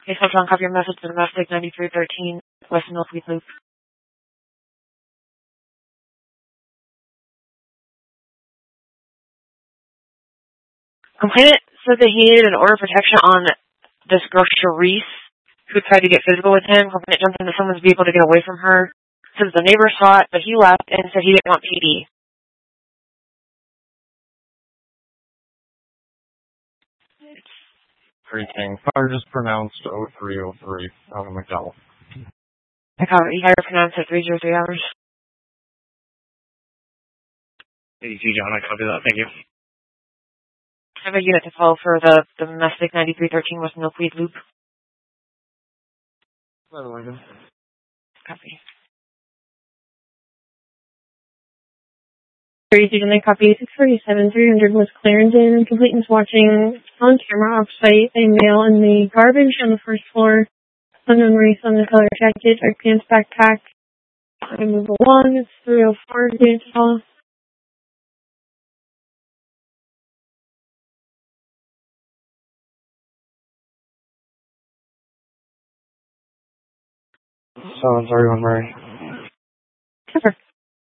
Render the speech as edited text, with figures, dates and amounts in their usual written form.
Okay, so John, copy your message to domestic 9313 West Milkweed Loop. Complainant said that he needed an order of protection on this girl, Charisse, who tried to get physical with him. Complainant jumped into someone's vehicle to get away from her. Says the neighbor saw it, but he left and said he didn't want PD. Greeting. Fire just pronounced 0303 out of McDowell. I call it. You gotta pronounce it 303 hours. 82 John, I copy that. Thank you. I have a unit to call for the domestic 9313 West Milkweed Loop. Copy. 32 July, copy 647, 300 was Clarendon. Completeness watching on camera off-site a male in the garbage on the first floor. Unknown race on the color jacket, dark pants, backpack. I move along. It's 304. Unit to call. So, sorry, Mary. Cover.